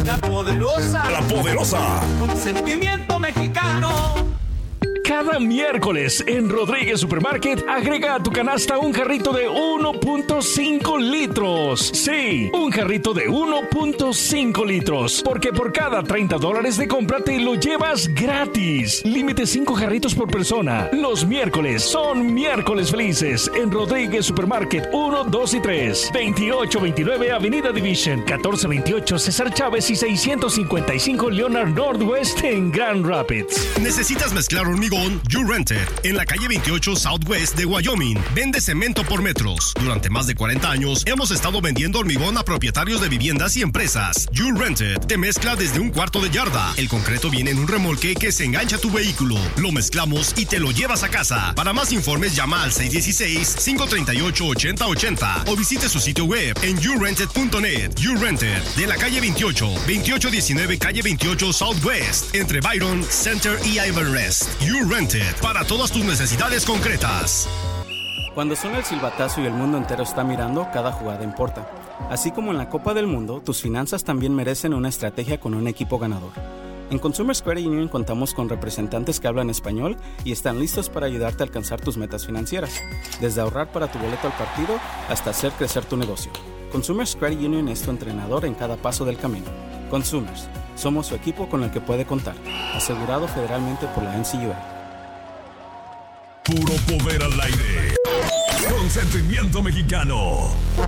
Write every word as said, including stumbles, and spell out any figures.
La Poderosa. La Poderosa. Un sentimiento mexicano. Cada miércoles en Rodríguez Supermarket agrega a tu canasta un jarrito de uno punto cinco litros. Sí, un jarrito de uno punto cinco litros. Porque por cada treinta dólares de compra te lo llevas gratis. Límite cinco jarritos por persona. Los miércoles son miércoles felices en Rodríguez Supermarket uno, dos y tres. veintiocho veintinueve Avenida Division, catorce veintiocho César Chávez y seiscientos cincuenta y cinco Leonard Northwest en Grand Rapids. ¿Necesitas mezclar hormigón? You Rented, en la calle veintiocho Southwest de Wyoming. Vende cemento por metros. Durante más de cuarenta años hemos estado vendiendo hormigón a propietarios de viviendas y empresas. You Rented te mezcla desde un cuarto de yarda. El concreto viene en un remolque que se engancha a tu vehículo. Lo mezclamos y te lo llevas a casa. Para más informes llama al seis uno seis, cinco tres ocho, ocho cero ocho cero o visite su sitio web en you rented punto net. You Rented, de la calle veintiocho, veintiocho diecinueve calle veintiocho Southwest, entre Byron Center y Everest. You Rented, para todas tus necesidades concretas. Cuando suena el silbatazo y el mundo entero está mirando, cada jugada importa. Así como en la Copa del Mundo, tus finanzas también merecen una estrategia con un equipo ganador. En Consumers Credit Union contamos con representantes que hablan español y están listos para ayudarte a alcanzar tus metas financieras, desde ahorrar para tu boleto al partido hasta hacer crecer tu negocio. Consumers Credit Union es tu entrenador en cada paso del camino. Consumers, somos su equipo con el que puede contar, asegurado federalmente por la N C U A. Puro poder al aire. Consentimiento mexicano.